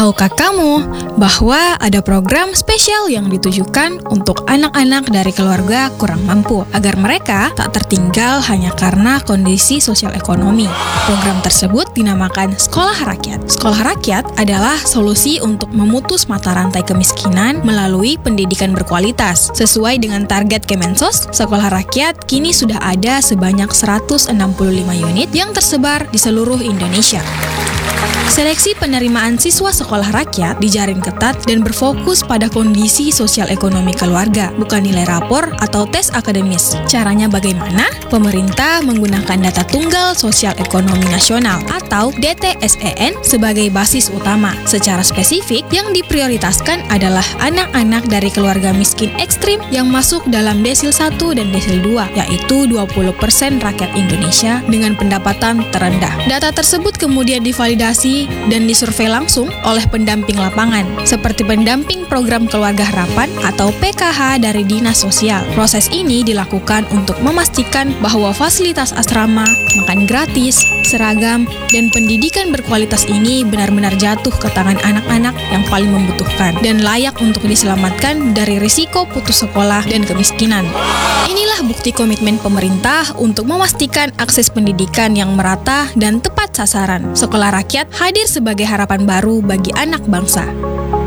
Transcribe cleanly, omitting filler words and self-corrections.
Tahukah kamu bahwa ada program spesial yang ditujukan untuk anak-anak dari keluarga kurang mampu agar mereka tak tertinggal hanya karena kondisi sosial ekonomi? Program tersebut dinamakan Sekolah Rakyat. Sekolah Rakyat adalah solusi untuk memutus mata rantai kemiskinan melalui pendidikan berkualitas. Sesuai dengan target Kemensos, Sekolah Rakyat kini sudah ada sebanyak 165 unit yang tersebar di seluruh Indonesia. Seleksi penerimaan siswa sekolah rakyat dijaring ketat dan berfokus pada kondisi sosial ekonomi keluarga, bukan nilai rapor atau tes akademis. Caranya bagaimana? Pemerintah menggunakan data tunggal sosial ekonomi nasional atau DTSEN sebagai basis utama. Secara spesifik, yang diprioritaskan adalah anak-anak dari keluarga miskin ekstrim yang masuk dalam desil 1 dan desil 2, yaitu 20% rakyat Indonesia dengan pendapatan terendah. Data tersebut kemudian divalidasi dan disurvei langsung oleh pendamping lapangan, seperti pendamping program keluarga harapan atau PKH dari Dinas Sosial. Proses ini dilakukan untuk memastikan bahwa fasilitas asrama, makan gratis, seragam, dan pendidikan berkualitas ini benar-benar jatuh ke tangan anak-anak yang paling membutuhkan dan layak untuk diselamatkan dari risiko putus sekolah dan kemiskinan. Inilah bukti komitmen pemerintah untuk memastikan akses pendidikan yang merata dan tepat sasaran. Sekolah Rakyat hadir sebagai harapan baru bagi anak bangsa.